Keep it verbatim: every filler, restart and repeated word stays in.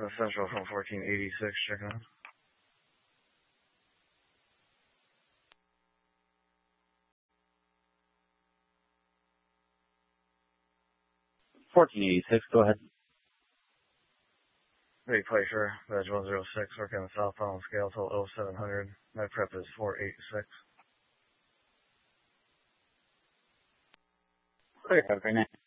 Uh, Central from fourteen eighty-six, checking in. fourteen eighty-six, go ahead. Big Placer, badge one zero six, working on the southbound scale till oh seven hundred. My prep is four eighty-six. Clear, have a great night.